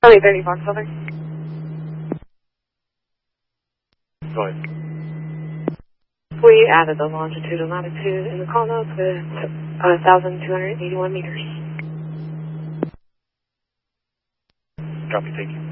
Charlie 30 Fox over. Go ahead. We added the longitude and latitude in the call notes with 1,281 meters. Copy, thank you.